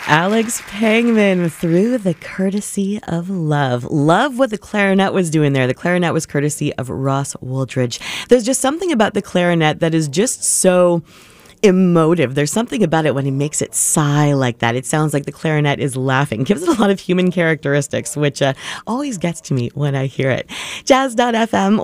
Alex Pangman, Through the Courtesy of Love. Love what the clarinet was doing there. The clarinet was courtesy of Ross Wooldridge. There's just something about the clarinet that is just so emotive. There's something about it when he makes it sigh like that. It sounds like the clarinet is laughing. Gives it a lot of human characteristics, which always gets to me when I hear it. Jazz.fm